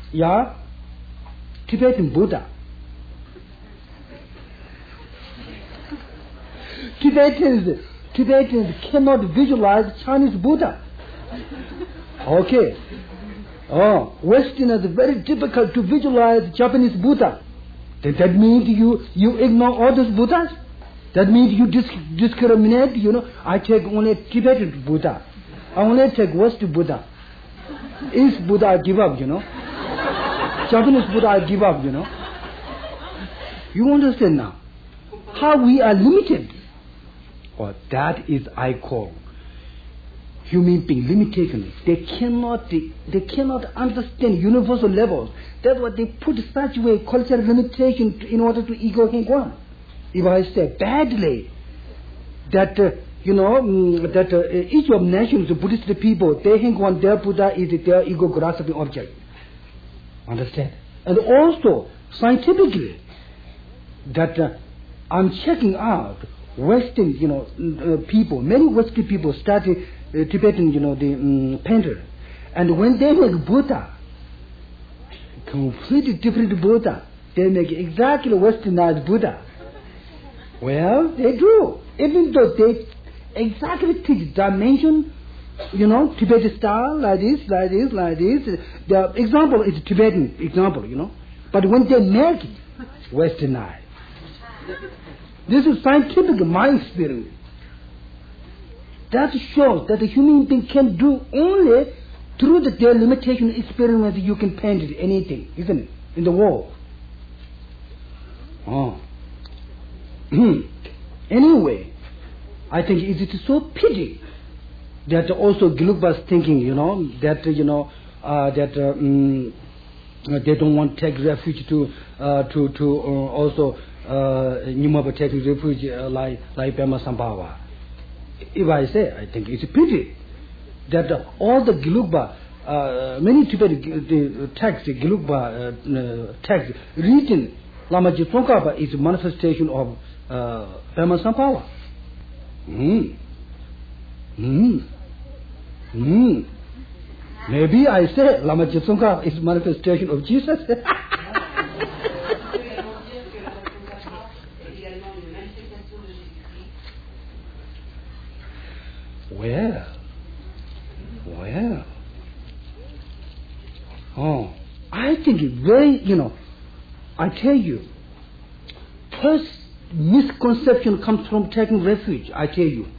Yeah, Tibetan Buddha. Tibetans cannot visualize Chinese Buddha. Okay. Oh, Westerners very difficult to visualize Japanese Buddha. Then that means you ignore all those Buddhas. That means you discriminate, I take only Tibetan Buddha. I only take West Buddha. East Buddha I give up, Japanese Buddha I give up, You understand now? How we are limited. Well, that is I call human being limitation. They cannot understand universal levels. That's why they put such way cultural limitation in order to ego hang on. If I say badly that each of nations, the Buddhist people, they hang on their Buddha is their ego grasping object. Understand? And also scientifically that I'm checking out Western, people, many Western people study Tibetan, the painter. And when they make Buddha, completely different Buddha, they make exactly Westernized Buddha. Well, they do. Even though they exactly teach dimension, Tibetan style, like this. The example is Tibetan example, But when they make it, Westernized. This is scientific, my experience. That shows that the human being can do only through their limitation experiment. You can paint it, anything, isn't it? In the world. Oh. Anyway, I think it is so pity that also Gelugpa's thinking, that they don't want to take refuge to also Nyumaba taking refuge like Pema Sambhava. If I say, I think it's a pity that all the Gelugpa, many Tibetan texts, Gelugpa texts written, Lamaji Tsongkhapa is a manifestation of Pema Sambhava. Maybe I say Lamaji Tsongkhapa is manifestation of Jesus. Well. Oh, I think it very, I tell you, first misconception comes from taking refuge, I tell you.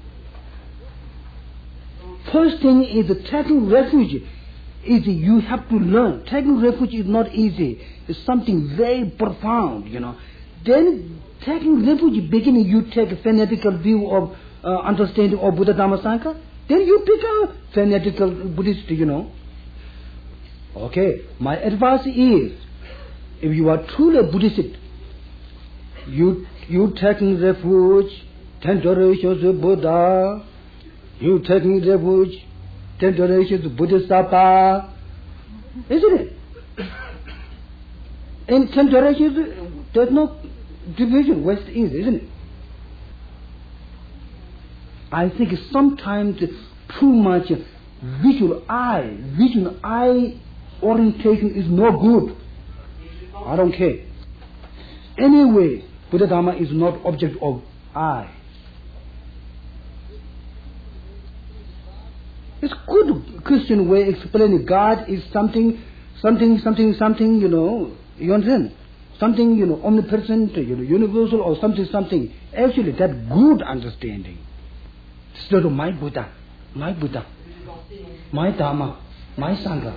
First thing is taking refuge is you have to learn. Taking refuge is not easy. It's something very profound, Then taking refuge, beginning you take a fanatical view of understanding of Buddha Dhamma Sangha, then you become fanatical Buddhist, Okay, my advice is, if you are truly Buddhist, you taking refuge, 10 generations of Buddha, you taking refuge, 10 generations of Bodhisattva, isn't it? In 10 generations, there's no division, West East, isn't it? I think sometimes too much visual eye orientation is no good. I don't care. Anyway, Buddha Dhamma is not object of eye. It's good Christian way explaining God is something, you understand? Something, omnipresent, universal or something. Actually, that good understanding. Instead of my Buddha, my Dhamma, my Sangha.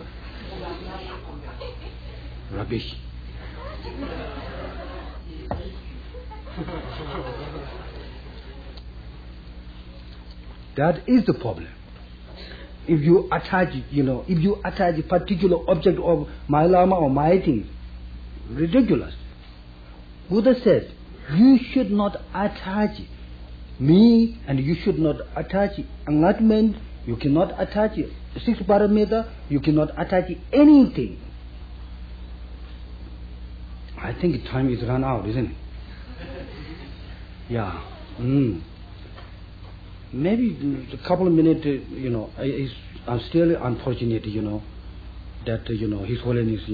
Rubbish. That is the problem. If you attach, a particular object of my Lama or my things, ridiculous. Buddha said, you should not attach me, and you should not attach enlightenment, you cannot attach six parameter, you cannot attach anything. I think time is run out, isn't it? Yeah. Maybe a couple of minutes, I'm still unfortunate, that, His Holiness,